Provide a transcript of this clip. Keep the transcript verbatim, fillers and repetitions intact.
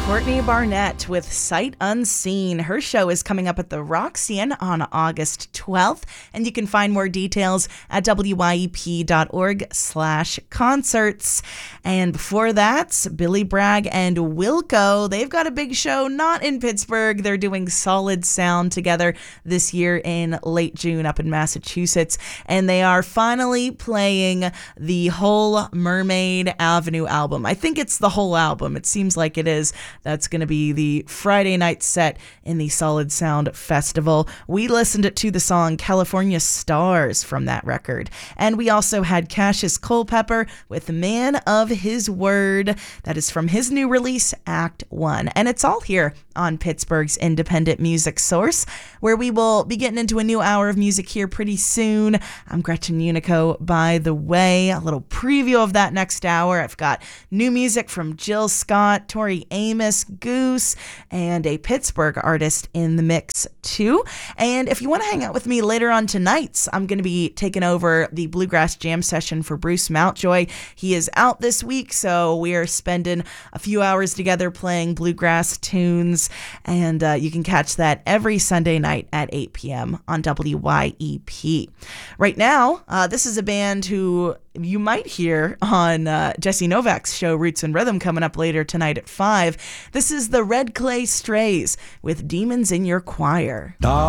Courtney Barnett with Sight Unseen. Her show is coming up at the Roxy on August twelfth, and you can find more details at W Y E P dot org slash concerts. And before that, Billy Bragg and Wilco, they've got a big show not in Pittsburgh. They're doing Solid Sound together this year in late June up in Massachusetts, and they are finally playing the whole Mermaid Avenue album. I think it's the whole album. It seems like it is. That's going to be the Friday night set in the Solid Sound Festival. We listened to the song California Stars from that record. And we also had Cassius Culpepper with Man of His Word. That is from his new release, Act One. And it's all here on Pittsburgh's independent music source, where we will be getting into a new hour of music here pretty soon. I'm Gretchen Unico, by the way. A little preview of that next hour. I've got new music from Jill Scott, Tori Amos, Goose, and a Pittsburgh artist in the mix too. And if you want to hang out with me later on tonight, I'm going to be taking over the Bluegrass Jam session for Bruce Mountjoy. He is out this week, so we are spending a few hours together playing bluegrass tunes, and uh, you can catch that every Sunday night at eight p.m. on W Y E P. Right now, uh, this is a band who you might hear on uh, Jesse Novak's show Roots and Rhythm coming up later tonight at five. This is the Red Clay Strays with Demons in Your Choir. Dark